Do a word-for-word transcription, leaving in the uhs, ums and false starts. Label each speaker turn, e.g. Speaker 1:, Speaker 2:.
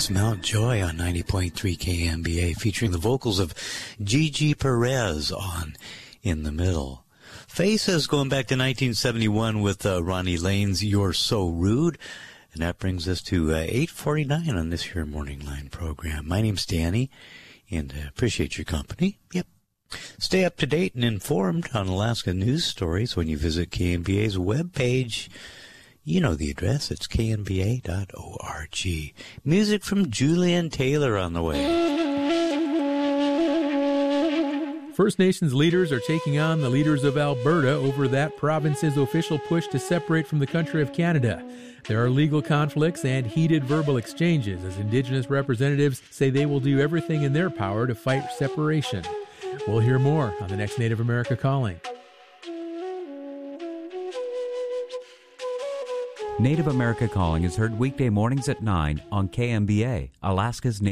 Speaker 1: It's Mount Joy on ninety point three K M B A, featuring the vocals of Gigi Perez on In the Middle. Faces going back to nineteen seventy-one with uh, Ronnie Lane's You're So Rude. And that brings us to uh, eight forty-nine on this here Morning Line program. My name's Danny, and uh, appreciate your company. Yep. Stay up to date and informed on Alaska news stories when you visit K M B A's webpage. You know the address. It's k n b a dot org. Music from Julian Taylor on the way.
Speaker 2: First Nations leaders are taking on the leaders of Alberta over that province's official push to separate from the country of Canada. There are legal conflicts and heated verbal exchanges as Indigenous representatives say they will do everything in their power to fight separation. We'll hear more on the next Native America Calling.
Speaker 3: Native America Calling is heard weekday mornings at nine on K M B A, Alaska's Native